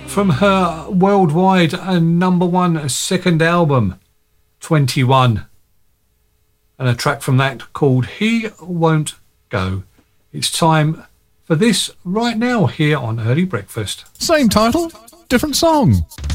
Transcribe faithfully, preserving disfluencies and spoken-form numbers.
from her worldwide and number one second album, twenty-one. And a track from that called He Won't Go. It's time for this right now here on Early Breakfast. Same title, different song.